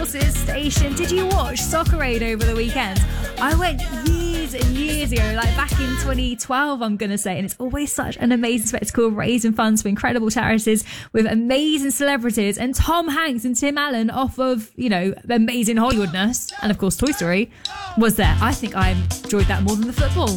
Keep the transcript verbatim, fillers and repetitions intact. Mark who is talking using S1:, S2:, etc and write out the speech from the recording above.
S1: Forces station. Did you watch Soccer Aid over the weekend? I went years and years ago, like back in twenty twelve, I'm going to say, and it's always such an amazing spectacle, raising funds for incredible charities with amazing celebrities, and Tom Hanks and Tim Allen, off of, you know, amazing Hollywoodness, and of course Toy Story, was there. I think I enjoyed that more than the football.